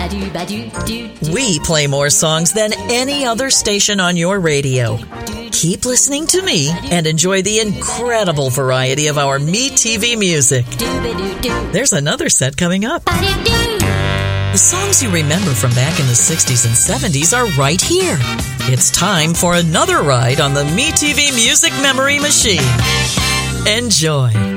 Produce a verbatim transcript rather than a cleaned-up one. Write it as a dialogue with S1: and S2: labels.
S1: We play more songs than any other station on your radio. Keep listening to me and enjoy the incredible variety of our Me T V music. There's another set coming up. The songs you remember from back in the sixties and seventies are right here. It's time for another ride on the Me T V Music Memory Machine. Enjoy.